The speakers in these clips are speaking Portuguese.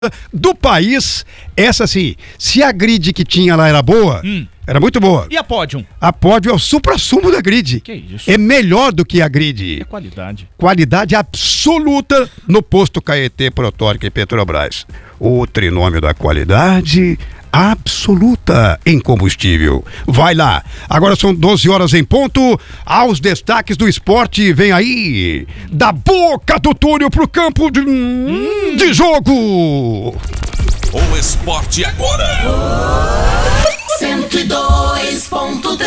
do país, essa sim, se a grid que tinha lá era boa, era muito boa. E a Pódium? A Pódium é o supra-sumo da grid. Que isso? É melhor do que a grid. É qualidade. Qualidade absoluta no posto Caetê, Protórica e Petrobras. O trinômio da qualidade absoluta em combustível. Vai lá. Agora são 12 horas em ponto. Aos destaques do esporte, vem aí. Da boca do túnel pro campo de jogo. O esporte agora. 102.3.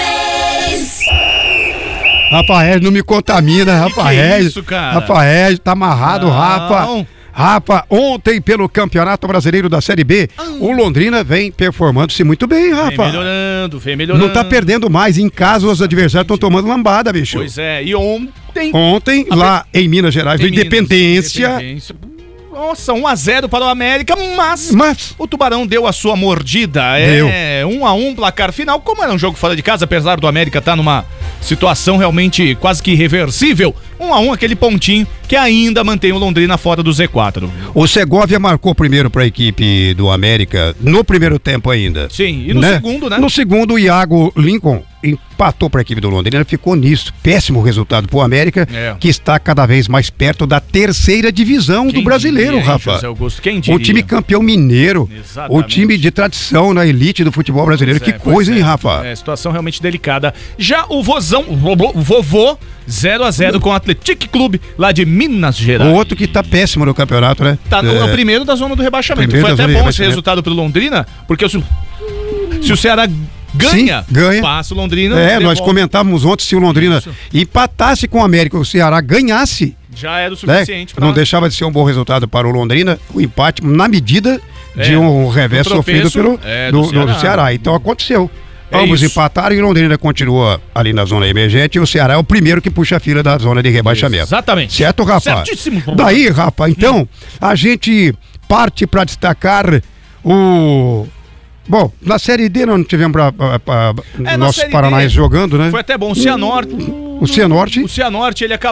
Rafael, não me contamina, Rafael. Que é isso, cara? Rafael, tá amarrado, Rafa. Rafa, ontem pelo Campeonato Brasileiro da Série B, o Londrina vem performando-se muito bem, Rafa. Vem melhorando. Não tá perdendo mais. Em casa, os adversários estão tomando lambada, bicho. Pois é, e ontem... Lá em Minas Gerais, no Independência. Nossa, 1-0 para o América, mas o Tubarão deu a sua mordida. Deu. 1-1 placar final. Como era um jogo fora de casa, apesar do América estar numa situação realmente quase que irreversível, 1-1, aquele pontinho que ainda mantém o Londrina fora do Z4. O Segovia marcou primeiro para a equipe do América no primeiro tempo ainda. Sim, e no segundo, né? No segundo, o Iago Lincoln empatou para a equipe do Londrina, ficou nisso. Péssimo resultado para o América, que está cada vez mais perto da terceira divisão do brasileiro, Rafa. José Augusto, quem diria? O time campeão mineiro, Exatamente. O time de tradição na elite do futebol brasileiro. Que coisa, hein, Rafa? É, situação realmente delicada. Já o vovô, 0-0 com o Atlético Clube, lá de Minas Gerais. O outro que tá péssimo no campeonato, né? Tá no primeiro da zona do rebaixamento. Foi até bom esse resultado pro Londrina, porque se o Ceará ganha, passa o Londrina. Nós comentávamos ontem, se o Londrina empatasse com o América, o Ceará ganhasse, já era o suficiente não deixava de ser um bom resultado para o Londrina, o empate na medida de um revés sofrido do Ceará. Então aconteceu. Ambos empataram e o Londrina continua ali na zona emergente e o Ceará é o primeiro que puxa a fila da zona de rebaixamento. Exatamente. Certo, Rafa? Certíssimo. Daí, Rafa, então, a gente parte para destacar o... Bom, na Série D não tivemos nossos Paranais jogando, né? Foi até bom. O Cianorte. O Cianorte, ele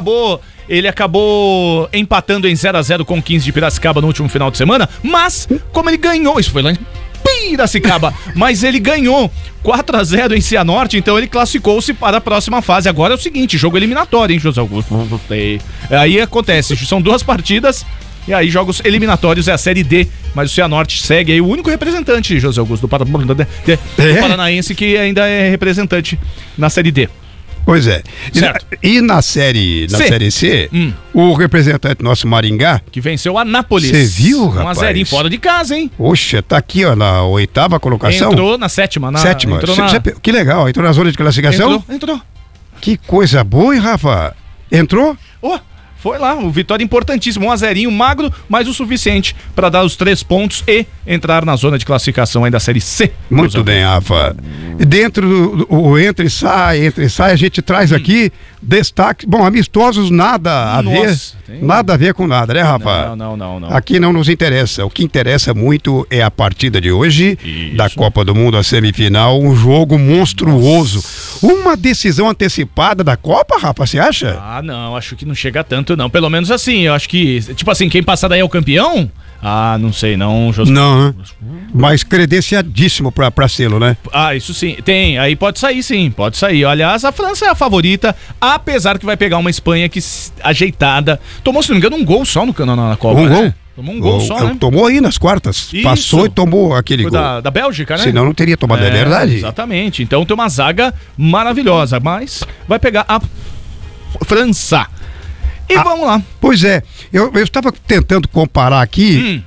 acabou empatando em 0-0 com o 15 de Piracicaba no último final de semana, mas como ele ganhou, isso foi lá em Piracicaba, mas ele ganhou 4-0 em Cianorte, então ele classificou-se para a próxima fase. Agora é o seguinte, jogo eliminatório, hein, José Augusto? Aí acontece, são 2 partidas. E aí, jogos eliminatórios é a Série D, mas o Cianorte segue aí o único representante, José Augusto, do Paranaense, que ainda é representante na Série D. Pois é. Certo. E na Série C, o representante nosso Maringá, que venceu a Nápoles. Você viu, rapaz? 1-0 fora de casa, hein? Poxa, tá aqui, ó, na 8ª colocação. Entrou na 7ª. Que legal, entrou na zona de classificação? Entrou. Que coisa boa, hein, Rafa? Entrou? Foi lá, o vitória importantíssimo, 1-0 magro, mas o suficiente para dar os 3 pontos e entrar na zona de classificação aí da Série C. Muito bem, Rafa. Dentro do entre e sai, a gente traz aqui destaque. Bom, amistosos nada a ver com nada, né, Rafa? Não. Aqui não nos interessa. O que interessa muito é a partida de hoje da Copa do Mundo, a semifinal, um jogo monstruoso. Uma decisão antecipada da Copa, Rafa, você acha? Não, acho que não chega tanto não. Pelo menos assim, eu acho que, tipo assim, quem passar daí é o campeão? Não sei, não, José. Não, mas credenciadíssimo pra selo, né? Isso sim, tem, aí pode sair sim, pode sair. Aliás, a França é a favorita, apesar que vai pegar uma Espanha que ajeitada. Tomou, se não me engano, um gol só na Copa. Gol? Tomou um gol só, né? Tomou aí nas quartas. Isso. Passou e tomou aquele gol. Da Bélgica, né? Senão não teria tomado, é verdade. Exatamente, então tem uma zaga maravilhosa, mas vai pegar a França. E vamos lá. Pois é, eu estava tentando comparar aqui,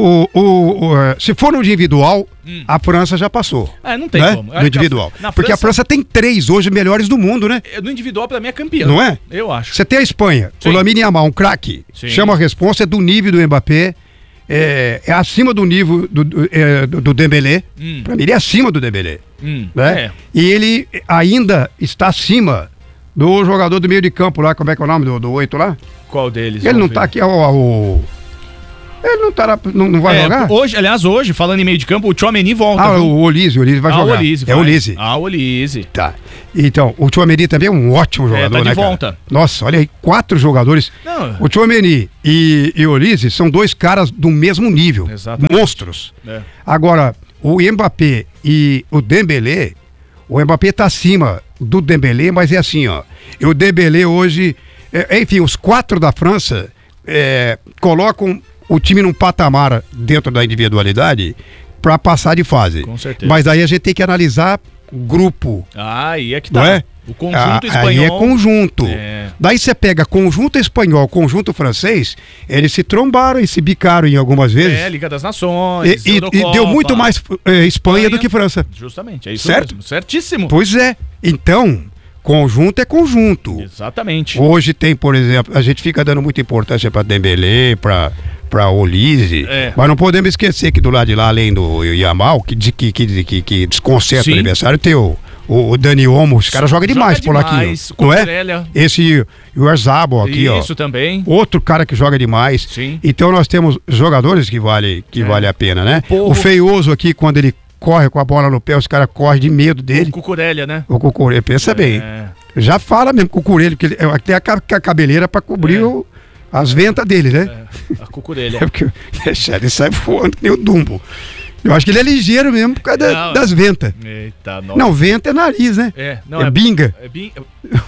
se for no individual, a França já passou. Não tem como. No individual. Porque a França tem 3 hoje melhores do mundo, né? No individual, pra mim, é campeão. Não é? Eu acho. Você tem a Espanha, o Lamine Yamal, um craque, chama a responsa, é do nível do Mbappé, é acima do nível do Dembélé. Pra mim, ele é acima do Dembélé. Né? E ele ainda está acima do jogador do meio de campo lá, como é que é o nome do 8 lá? Qual deles? Ele não tá aqui, Ele não vai jogar? Hoje, falando em meio de campo, o Tchouaméni volta. O Olise vai jogar. O Olise. Tá. Então, o Tchouaméni também é um ótimo jogador, tá de né, volta. Cara? Nossa, olha aí, 4 jogadores. Não. O Tchouaméni e o Olise são 2 caras do mesmo nível. Exatamente. Monstros. É. Agora, o Mbappé e o Dembélé, o Mbappé tá acima do Dembélé, mas é assim, ó. E o Dembélé hoje, enfim, os 4 da França colocam o time num patamar dentro da individualidade para passar de fase. Com certeza. Mas aí a gente tem que analisar grupo. Aí é que tá. Não é? O conjunto espanhol. Aí é conjunto. É. Daí você pega conjunto espanhol, conjunto francês, eles se trombaram e se bicaram em algumas vezes. Liga das Nações, E deu muito mais Espanha do que França. Justamente, é isso certo? mesmo. Certíssimo. Pois é. Então, conjunto é conjunto. Exatamente. Hoje tem, por exemplo, a gente fica dando muita importância para Dembélé, para Olise, mas não podemos esquecer que do lado de lá, além do Yamal, que desconcerta o adversário, tem o Dani Olmo, os caras jogam demais por aqui, não é? Esse o Oyarzabal aqui, ó. Isso também. Outro cara que joga demais. Sim. Então nós temos jogadores que vale a pena, né? O Feioso aqui, quando ele corre com a bola no pé, os caras correm de medo dele. O Cucurella, né? O Cucurella, pensa bem. Já fala mesmo com o Cucurella, porque ele tem a cabeleira pra cobrir as ventas dele, né? A Cucurella. É porque ele sai voando que nem o Dumbo. Eu acho que ele é ligeiro mesmo por causa das ventas. Eita, nossa. Não, vento é nariz, né? É binga. É binga.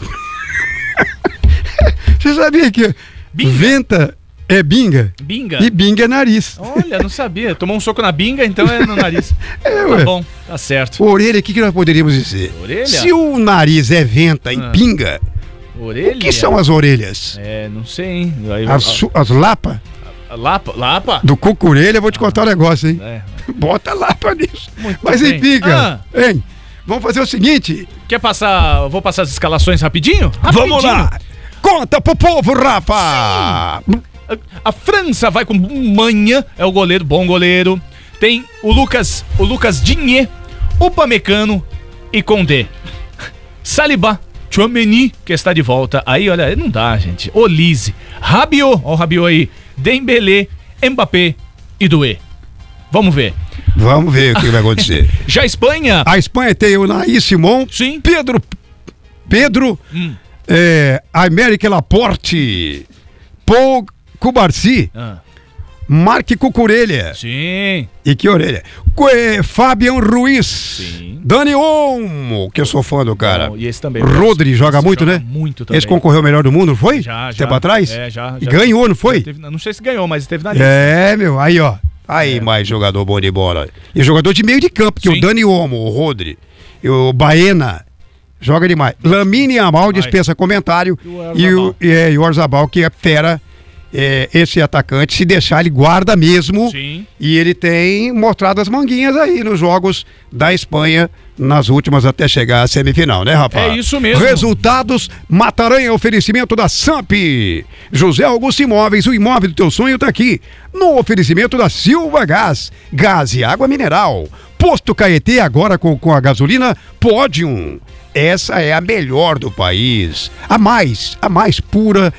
Você sabia que venta é binga? Binga? E binga é nariz. Olha, não sabia. Tomou um soco na binga, então é no nariz. Tá bom, tá certo. Orelha, o que nós poderíamos dizer? Orelha? Se o nariz é venta e pinga, orelha? O que são as orelhas? Não sei, hein? As lapas? Lapa? Do Cucurella, eu vou te contar um negócio, hein? Bota lapa nisso. Mas enfim, cara. Hein? Vamos fazer o seguinte. Quer passar? Vou passar as escalações rapidinho? Vamos lá. Conta pro povo, Rafa. Sim. A França vai com Manha, é o goleiro, bom goleiro. Tem o Lucas Digne, Upamecano e Condé. Saliba, Tchouaméni, que está de volta. Aí, olha, não dá, gente. Olise, Rabiot, ó o Rabiot aí. Dembélé, Mbappé e Doué. Vamos ver. Vamos ver o que vai acontecer. Já a Espanha? A Espanha tem o Naís Simon. Sim. Pedro. América Laporte. Paul Cubarsi. Marc Cucurella. Sim. E que orelha. Fabian Ruiz. Sim. Dani Olmo, que eu sou fã do cara. E esse também. Rodri joga muito, né? Muito também. Esse concorreu ao melhor do mundo, não foi? Já. Tempo atrás? Já. Ganhou, não foi? Não sei se ganhou, mas esteve na lista. Meu. Aí, ó. Aí, mais jogador bom de bola. E jogador de meio de campo, que o Dani Olmo, o Rodri, e o Baena, joga demais. Lamine Yamal dispensa comentário. E o Oyarzabal, que é fera. Esse atacante, se deixar, ele guarda mesmo. Sim. E ele tem mostrado as manguinhas aí nos jogos da Espanha, nas últimas até chegar à semifinal, né, rapaz? É isso mesmo. Resultados: Mataranha, oferecimento da SAMP. José Augusto Imóveis, o imóvel do teu sonho tá aqui. No oferecimento da Silva Gás e água mineral. Posto Caetê, agora com a gasolina Podium. Essa é a melhor do país. A mais pura,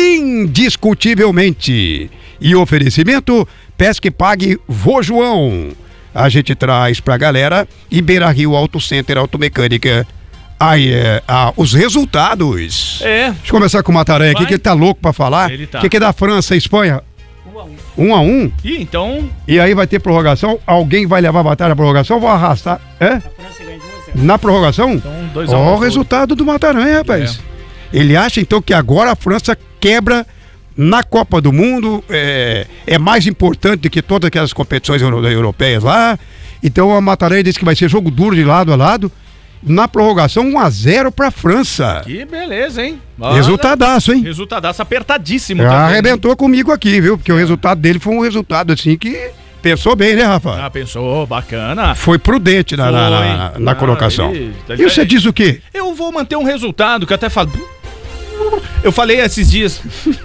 indiscutivelmente. E oferecimento, Pesque Pague Vô João. A gente traz pra galera e Beira Rio Auto Center Automecânica. Aí os resultados. Deixa eu começar com o Mataranha aqui, que ele tá louco pra falar. Ele tá. O que é da França e Espanha? 1-1. Ih, então. E aí vai ter prorrogação? Alguém vai levar a batalha na prorrogação? Vou arrastar. A França ganha 2-0. Na prorrogação? Então, 2-1. Ó, o resultado do Mataranha, rapaz. Ele acha então que agora a França quebra na Copa do Mundo, é mais importante do que todas aquelas competições europeias lá. Então a Mataranha disse que vai ser jogo duro de lado a lado. Na prorrogação, 1-0 pra França. Que beleza, hein? Resultadaço, hein? Resultadaço apertadíssimo. Arrebentou comigo aqui, viu? Porque o resultado dele foi um resultado assim que pensou bem, né, Rafa? Pensou, bacana. Foi prudente na colocação. E você diz o quê? Eu vou manter um resultado que eu até falo. Eu falei esses dias.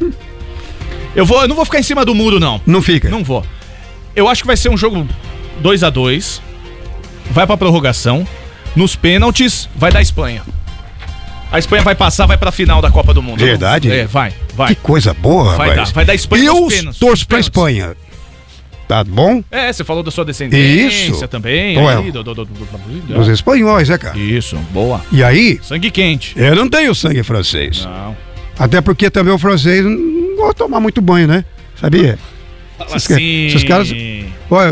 Eu não vou ficar em cima do muro, não. Não fica? Não vou. Eu acho que vai ser um jogo 2-2. Vai pra prorrogação. Nos pênaltis, vai dar Espanha. A Espanha vai passar, vai pra final da Copa do Mundo. Verdade? Vai. Que coisa boa, rapaz. Vai dar Espanha nos pênaltis. Eu torço pra Espanha. Tá bom? Você falou da sua descendência Isso. também. Ué, Aí, Os espanhóis, né, cara? Isso, boa. E aí, Sangue quente. eu não tenho sangue francês. Não. Até porque também o francês não gosta de tomar muito banho, né? Sabia? Fala assim. Esses caras. Olha,